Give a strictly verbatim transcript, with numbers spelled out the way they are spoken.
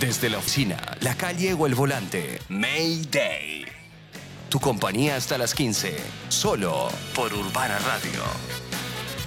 Desde la oficina, la calle o el volante, Mayday. Tu compañía hasta las quince, solo por Urbana Radio.